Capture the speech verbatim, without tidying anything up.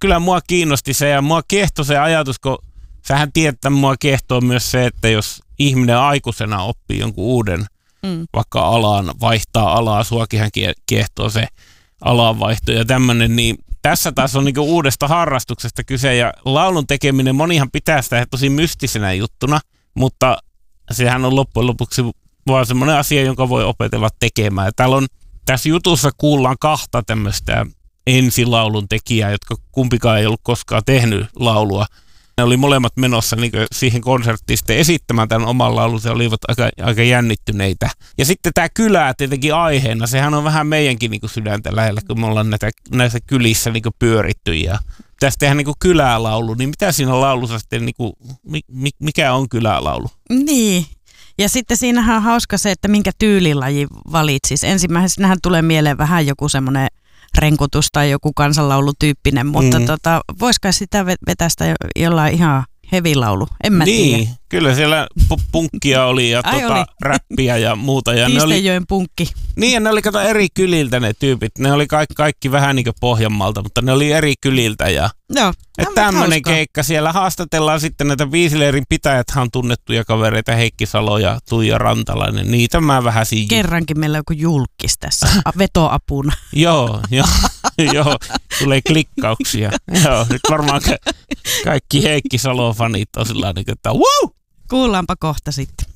kyllä mua kiinnosti se ja mua kiehtoi se ajatus, kun sähän tiedät, että mua kiehtoo myös se, että jos ihminen aikuisena oppii jonkun uuden mm. vaikka alan, vaihtaa alaa, suakinhan kiehtoo se alanvaihto ja tämmöinen, niin tässä taas on niinku uudesta harrastuksesta kyse ja laulun tekeminen, monihan pitää sitä tosi mystisenä juttuna, mutta sehän on loppujen lopuksi vaan semmoinen asia, jonka voi opetella tekemään. Ja täällä on, tässä jutussa kuullaan kahta tämmöistä ensilaulun tekijää, jotka kumpikaan ei ollut koskaan tehnyt laulua. Ne oli molemmat menossa niin siihen konserttiin sitten esittämään tämän oman laulun, se olivat aika, aika jännittyneitä. Ja sitten tämä kylä tietenkin aiheena, sehän on vähän meidänkin niin sydäntä lähellä, kun me ollaan näitä, näissä kylissä niin pyöritty. Ja pitäisi tehdä niin kylälaulu, niin mitä siinä laulussa sitten, niin kuin, mikä on kylälaulu? Niin, ja sitten siinähän on hauska se, että minkä tyylilaji valitsis. Ensimmäisenähän tulee mieleen vähän joku semmoinen renkutus tai joku kansanlaulutyyppinen, mutta mm. tota, voisiko sitä vetästä jollain ihan hevilaulu? En mä niin, tiedä. Kyllä siellä punkkia oli ja Ai tota, oli. räppiä ja muuta. Ja Pistejoen punkki. Niin, ja ne oli kato eri kyliltä ne tyypit. Ne oli kaikki, kaikki vähän niin kuin Pohjanmaalta, mutta ne oli eri kyliltä. Ja Joo, että tämmöinen keikka. Siellä haastatellaan sitten näitä viisileirin pitäjäthän on tunnettuja kavereita, Heikki Salo ja Tuija Rantalainen. Niitä mä vähän siinä. Kerrankin meillä on joku julkis tässä vetoapuna. Joo, joo, joo, tulee klikkauksia. Joo, nyt varmaan ka- kaikki Heikki Salo-fanit on sillä tavalla, että wow! Kuullaanpa kohta sitten.